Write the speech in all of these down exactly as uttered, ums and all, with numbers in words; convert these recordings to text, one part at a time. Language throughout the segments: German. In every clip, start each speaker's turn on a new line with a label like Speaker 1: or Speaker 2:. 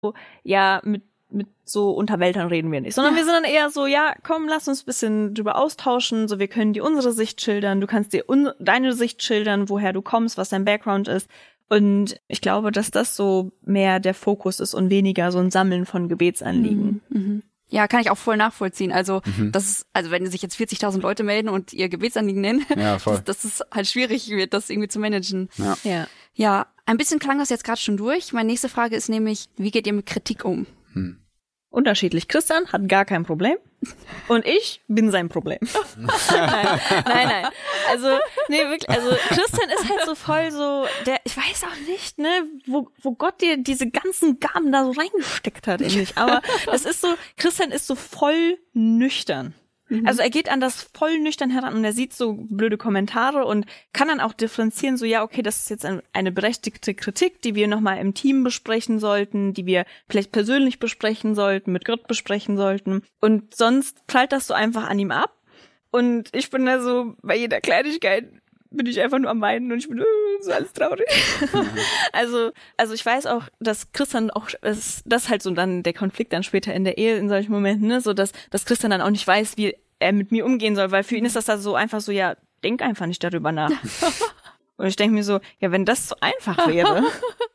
Speaker 1: ja, mit mit so Unterwältern reden wir nicht, sondern ja. wir sind dann eher so, ja, komm, lass uns ein bisschen drüber austauschen, so wir können dir unsere Sicht schildern, du kannst dir un- deine Sicht schildern, woher du kommst, was dein Background ist. Und ich glaube, dass das so mehr der Fokus ist und weniger so ein Sammeln von Gebetsanliegen.
Speaker 2: Mhm. Mhm. Ja, kann ich auch voll nachvollziehen. Also, mhm. das ist, also wenn sich jetzt vierzigtausend Leute melden und ihr Gebetsanliegen nennen, ja, voll. Das, das ist halt schwierig wird, das irgendwie zu managen.
Speaker 1: Ja. Ja,
Speaker 2: ja, ein bisschen klang das jetzt gerade schon durch. Meine nächste Frage ist nämlich, wie geht ihr mit Kritik um? Hm.
Speaker 1: Unterschiedlich. Christian hat gar kein Problem und ich bin sein Problem. nein, nein, nein. Also, nee, wirklich, also Christian ist halt so voll so, der, ich weiß auch nicht, ne, wo, wo Gott dir diese ganzen Gaben da so reingesteckt hat in mich, aber es ist so, Christian ist so voll nüchtern. Also er geht an das voll nüchtern heran und er sieht so blöde Kommentare und kann dann auch differenzieren, so ja, okay, das ist jetzt eine berechtigte Kritik, die wir nochmal im Team besprechen sollten, die wir vielleicht persönlich besprechen sollten, mit Gott besprechen sollten. Und sonst prallt das so einfach an ihm ab. Und ich bin da so, bei jeder Kleinigkeit bin ich einfach nur am Weinen und ich bin äh, so alles traurig. also, also ich weiß auch, dass Christian auch, das, das halt so dann der Konflikt dann später in der Ehe in solchen Momenten, ne, so dass, dass Christian dann auch nicht weiß, wie er mit mir umgehen soll, weil für ihn ist das da so einfach so, ja, denk einfach nicht darüber nach. Und ich denke mir so, ja, wenn das so einfach wäre.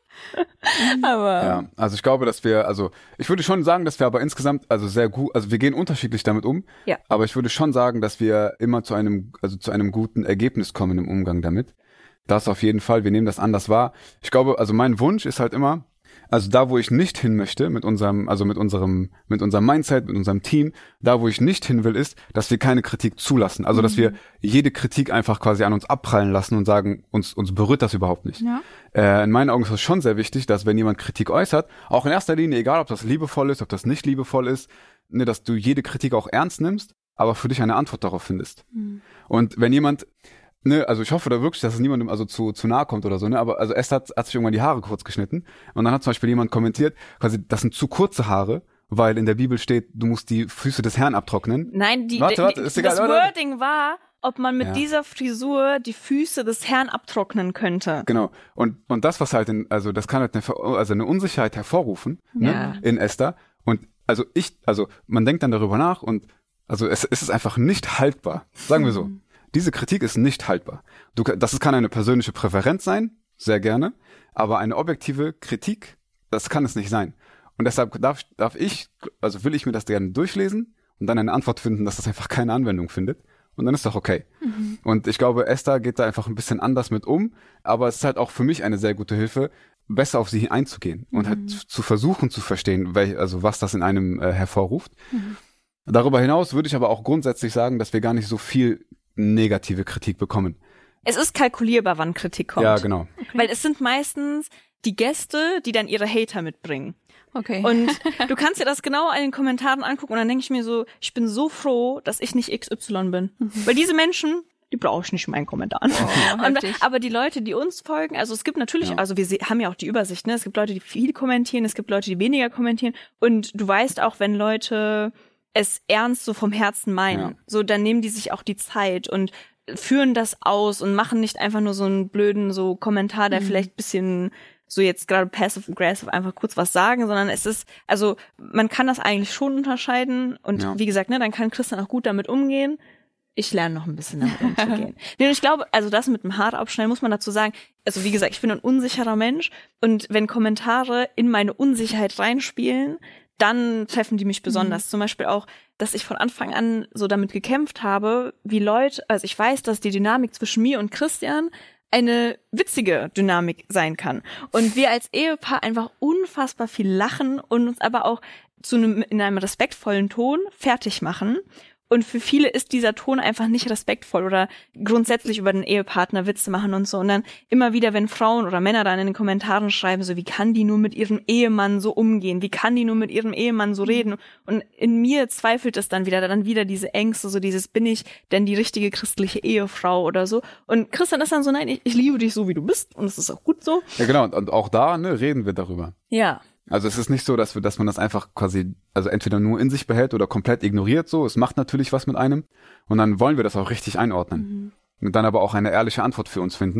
Speaker 3: aber ja, also ich glaube, dass wir, also ich würde schon sagen, dass wir aber insgesamt, also sehr gut, also wir gehen unterschiedlich damit um,
Speaker 1: ja.
Speaker 3: aber ich würde schon sagen, dass wir immer zu einem, also zu einem guten Ergebnis kommen im Umgang damit. Das auf jeden Fall, wir nehmen das anders wahr. Ich glaube, also mein Wunsch ist halt immer, also da, wo ich nicht hin möchte, mit unserem, also mit unserem, mit unserem Mindset, mit unserem Team, da, wo ich nicht hin will, ist, dass wir keine Kritik zulassen. Also, mhm. dass wir jede Kritik einfach quasi an uns abprallen lassen und sagen, uns, uns berührt das überhaupt nicht.
Speaker 2: Ja.
Speaker 3: Äh, in meinen Augen ist es schon sehr wichtig, dass wenn jemand Kritik äußert, auch in erster Linie, egal ob das liebevoll ist, ob das nicht liebevoll ist, ne, dass du jede Kritik auch ernst nimmst, aber für dich eine Antwort darauf findest. Mhm. Und wenn jemand, ne, also ich hoffe da wirklich, dass es niemandem also zu, zu nahe kommt oder so, ne, aber also Esther hat, hat sich irgendwann die Haare kurz geschnitten und dann hat zum Beispiel jemand kommentiert, quasi, das sind zu kurze Haare, weil in der Bibel steht, du musst die Füße des Herrn abtrocknen.
Speaker 1: Nein, die,
Speaker 3: warte, warte, ist
Speaker 1: die,
Speaker 3: egal,
Speaker 1: das
Speaker 3: warte.
Speaker 1: Wording war, ob man mit
Speaker 3: ja.
Speaker 1: dieser Frisur die Füße des Herrn abtrocknen könnte.
Speaker 3: Genau. Und, und das, was halt, in, also das kann halt eine, also eine Unsicherheit hervorrufen,
Speaker 1: ja.
Speaker 3: ne, in Esther. Und also ich, also man denkt dann darüber nach und also es, es ist einfach nicht haltbar, sagen wir so. Diese Kritik ist nicht haltbar. Du, das kann eine persönliche Präferenz sein, sehr gerne, aber eine objektive Kritik, das kann es nicht sein. Und deshalb darf, darf ich, also will ich mir das gerne durchlesen und dann eine Antwort finden, dass das einfach keine Anwendung findet. Und dann ist doch okay. Mhm. Und ich glaube, Esther geht da einfach ein bisschen anders mit um, aber es ist halt auch für mich eine sehr gute Hilfe, besser auf sie einzugehen und mhm. halt zu versuchen zu verstehen, welch, also was das in einem äh, hervorruft. Mhm. Darüber hinaus würde ich aber auch grundsätzlich sagen, dass wir gar nicht so viel negative Kritik bekommen.
Speaker 1: Es ist kalkulierbar, wann Kritik kommt.
Speaker 3: Ja, genau.
Speaker 1: Okay. Weil es sind meistens die Gäste, die dann ihre Hater mitbringen.
Speaker 2: Okay.
Speaker 1: Und du kannst dir das genau in den Kommentaren angucken und dann denke ich mir so, ich bin so froh, dass ich nicht X Y bin. Mhm. Weil diese Menschen, die brauche ich nicht in meinen Kommentaren.
Speaker 2: Oh,
Speaker 1: und, aber die Leute, die uns folgen, also es gibt natürlich, ja. also wir haben ja auch die Übersicht, ne? Es gibt Leute, die viel kommentieren, es gibt Leute, die weniger kommentieren. Und du weißt auch, wenn Leute es ernst so vom Herzen meinen, ja. so dann nehmen die sich auch die Zeit und führen das aus und machen nicht einfach nur so einen blöden so Kommentar, der mhm. vielleicht ein bisschen so jetzt gerade passive-aggressive einfach kurz was sagen, sondern es ist, also man kann das eigentlich schon unterscheiden und ja. wie gesagt, ne, dann kann Christian auch gut damit umgehen. Ich lerne noch ein bisschen damit umzugehen. Nee, und ich glaube, also das mit dem Haare abschneiden muss man dazu sagen, also wie gesagt, ich bin ein unsicherer Mensch und wenn Kommentare in meine Unsicherheit reinspielen, dann treffen die mich besonders. Mhm. Zum Beispiel auch, dass ich von Anfang an so damit gekämpft habe, wie Leute, also ich weiß, dass die Dynamik zwischen mir und Christian eine witzige Dynamik sein kann. Und wir als Ehepaar einfach unfassbar viel lachen und uns aber auch zu einem, in einem respektvollen Ton fertig machen. Und für viele ist dieser Ton einfach nicht respektvoll oder grundsätzlich über den Ehepartner Witze machen und so. Und dann immer wieder, wenn Frauen oder Männer dann in den Kommentaren schreiben, so wie kann die nur mit ihrem Ehemann so umgehen? Wie kann die nur mit ihrem Ehemann so reden? Und in mir zweifelt es dann wieder, dann wieder diese Ängste, so dieses, bin ich denn die richtige christliche Ehefrau oder so? Und Christian ist dann so, nein, ich, ich liebe dich so, wie du bist. Und es ist auch gut so.
Speaker 3: Ja, genau. Und auch da, ne, reden wir darüber.
Speaker 1: Ja.
Speaker 3: Also es ist nicht so, dass wir, dass man das einfach quasi, also entweder nur in sich behält oder komplett ignoriert so. Es macht natürlich was mit einem und dann wollen wir das auch richtig einordnen. Mhm. Und dann aber auch eine ehrliche Antwort für uns finden.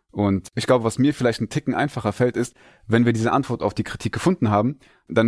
Speaker 3: Und ich glaube, was mir vielleicht einen Ticken einfacher fällt, ist, wenn wir diese Antwort auf die Kritik gefunden haben, dann